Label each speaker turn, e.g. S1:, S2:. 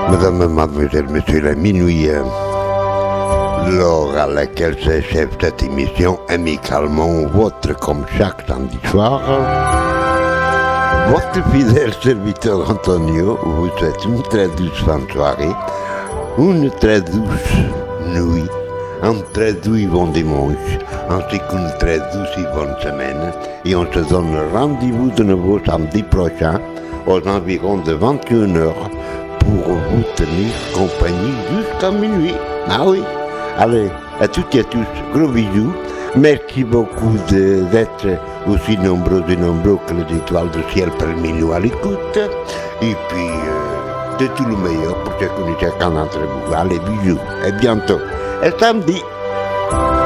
S1: Madame, mademoiselle, monsieur, la minuit, l'heure à laquelle s'achève cette émission, amicalement, votre comme chaque samedi soir, votre fidèle serviteur Antonio vous souhaite une très douce fin de soirée, une très douce nuit, un très doux bon dimanche, ainsi qu'une très douce et bonne semaine, et on se donne rendez-vous de nouveau samedi prochain, aux environs de 21h, pour vous tenir compagnie jusqu'à minuit. Ah oui. Allez, à toutes et à tous, gros bisous. Merci beaucoup d'être aussi nombreux et nombreux que les étoiles du ciel parmi nous à l'écoute. Et puis, de tout le meilleur pour chacun et chacun d'entre vous. Allez, bisous. Et bientôt. Et samedi.